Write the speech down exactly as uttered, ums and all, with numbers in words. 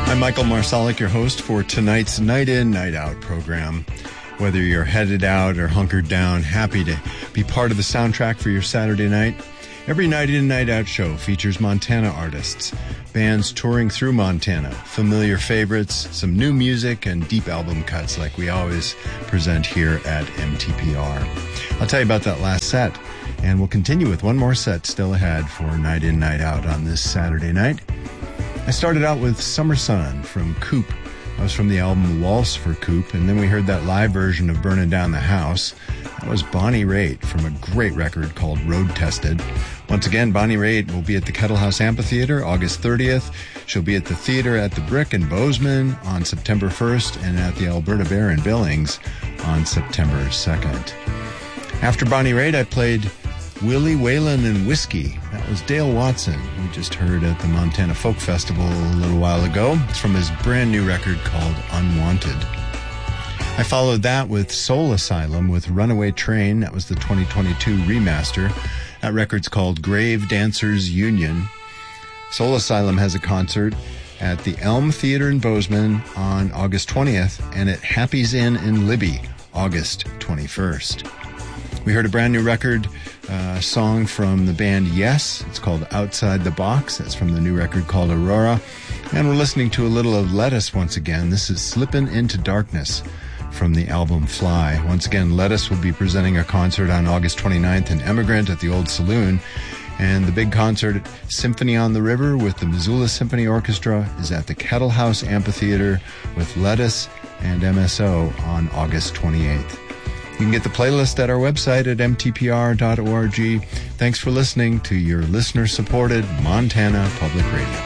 I'm Michael Marsalic, your host for tonight's Night In, Night Out program. Whether you're headed out or hunkered down, happy to be part of the soundtrack for your Saturday night. Every Night In, Night Out show features Montana artists, bands touring through Montana, familiar favorites, some new music, and deep album cuts like we always present here at M T P R. I'll tell you about that last set, and we'll continue with one more set still ahead for Night In, Night Out on this Saturday night. I started out with Summer Sun from Coop. That was from the album Waltz for Coop, and then we heard that live version of Burning Down the House. That was Bonnie Raitt from a great record called Road Tested. Once again, Bonnie Raitt will be at the Kettle House Amphitheater August thirtieth. She'll be at the Theater at the Brick in Bozeman on September first and at the Alberta Bear in Billings on September second. After Bonnie Raitt, I played Willie Whalen and Whiskey. That was Dale Watson, we just heard at the Montana Folk Festival a little while ago. It's from his brand new record called Unwanted. I followed that with Soul Asylum with Runaway Train. That was the twenty twenty-two remaster. That record's called Grave Dancers Union. Soul Asylum has a concert at the Elm Theater in Bozeman on August twentieth and at Happy's Inn in Libby, August twenty-first. We heard a brand new record, uh, song from the band Yes. It's called Outside the Box. That's from the new record called Aurora. And we're listening to a little of Lettuce once again. This is Slippin' Into Darkness from the album Fly. Once again, Lettuce will be presenting a concert on August twenty-ninth in Emigrant at the Old Saloon. And the big concert, Symphony on the River with the Missoula Symphony Orchestra, is at the Kettle House Amphitheater with Lettuce and M S O on August twenty-eighth. You can get the playlist at our website at m t p r dot org. Thanks for listening to your listener-supported Montana Public Radio.